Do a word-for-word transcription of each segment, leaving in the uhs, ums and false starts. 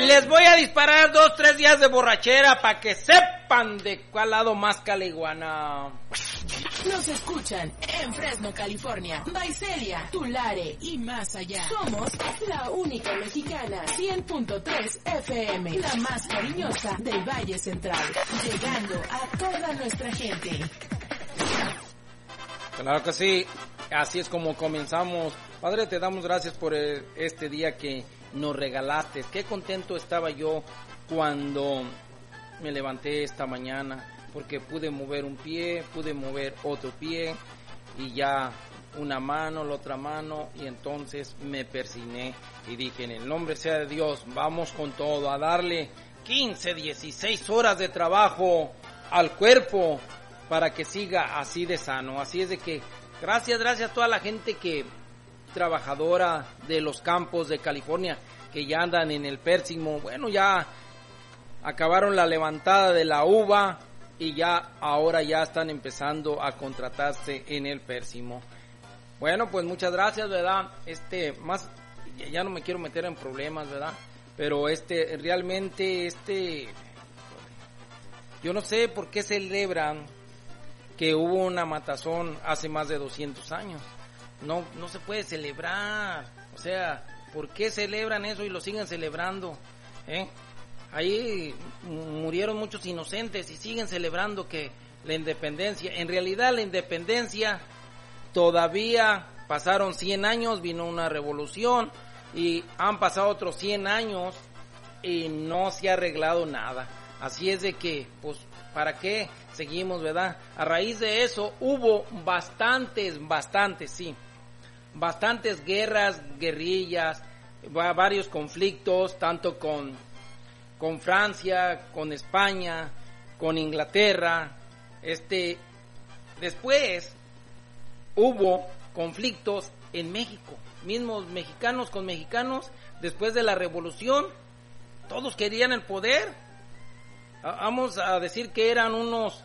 Les voy a disparar dos, tres días de borrachera para que sepan de cuál lado más caliguana. Nos escuchan en Fresno, California, Visalia, Tulare y más allá. Somos la única mexicana, cien punto tres F M, la más cariñosa del Valle Central, llegando a toda nuestra gente. Claro que sí, así es como comenzamos. Padre, te damos gracias por este día que nos regalaste. Qué contento estaba yo cuando me levanté esta mañana, porque pude mover un pie, pude mover otro pie, y ya una mano, la otra mano, y entonces me persigné y dije, en el nombre sea de Dios, vamos con todo, a darle quince, dieciséis horas de trabajo al cuerpo para que siga así de sano. Así es de que, gracias, gracias a toda la gente que trabajadora de los campos de California, que ya andan en el pérsimo. Bueno, ya acabaron la levantada de la uva y ya ahora ya están empezando a contratarse en el pérsimo. Bueno, pues muchas gracias, ¿verdad? Este, más, ya no me quiero meter en problemas, ¿verdad? Pero este, realmente, este, yo no sé por qué celebran que hubo una matazón hace más de doscientos años. No, no se puede celebrar. O sea, ¿por qué celebran eso y lo siguen celebrando? ¿Eh? Ahí murieron muchos inocentes y siguen celebrando que la independencia. En realidad la independencia todavía pasaron cien años, vino una revolución y han pasado otros cien años y no se ha arreglado nada. Así es de que, pues, ¿para qué seguimos, verdad? A raíz de eso hubo bastantes, bastantes, sí, bastantes guerras, guerrillas, varios conflictos, tanto con, con Francia, con España, con Inglaterra. Este, después hubo conflictos en México, mismos mexicanos con mexicanos, después de la revolución, todos querían el poder. Vamos a decir que eran unos,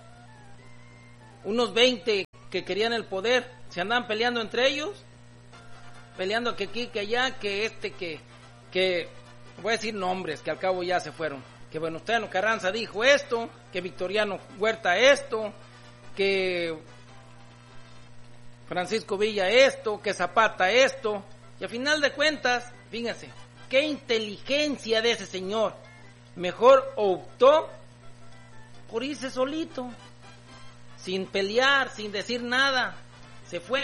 unos veinte que querían el poder, se andaban peleando entre ellos, peleando que aquí, que allá, que este, que, que, voy a decir nombres, que al cabo ya se fueron, que Venustiano Carranza dijo esto, que Victoriano Huerta esto, que Francisco Villa esto, que Zapata esto, y a final de cuentas, fíjense, qué inteligencia de ese señor, mejor optó por irse solito, sin pelear, sin decir nada, se fue.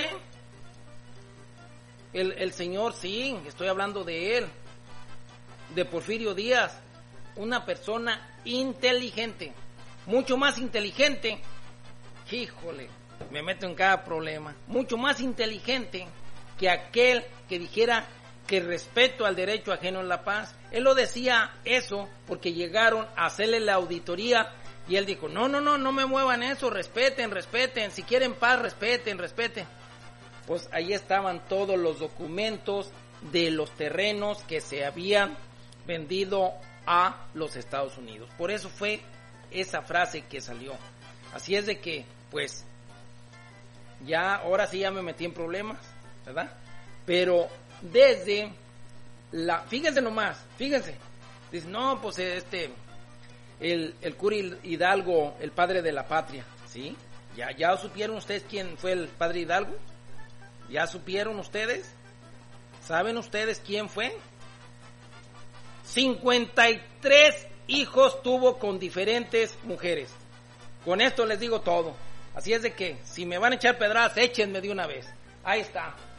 El, el señor, sí, estoy hablando de él, de Porfirio Díaz, una persona inteligente, mucho más inteligente, híjole, me meto en cada problema, mucho más inteligente que aquel que dijera que respeto al derecho ajeno es la paz. Él lo decía eso porque llegaron a hacerle la auditoría y él dijo, no, no, no, no me muevan eso, respeten, respeten, si quieren paz, respeten, respeten. Pues ahí estaban todos los documentos de los terrenos que se habían vendido a los Estados Unidos. Por eso fue esa frase que salió. Así es de que, pues, ya, ahora sí ya me metí en problemas, ¿verdad? Pero desde la, fíjense nomás, fíjense, dice, no, pues este, el, el cura Hidalgo, el padre de la patria, ¿sí? ¿Ya, ya supieron ustedes quién fue el padre Hidalgo? ¿Ya supieron ustedes? ¿Saben ustedes quién fue? cincuenta y tres hijos tuvo con diferentes mujeres. Con esto les digo todo. Así es de que, si me van a echar pedradas, échenme de una vez. Ahí está.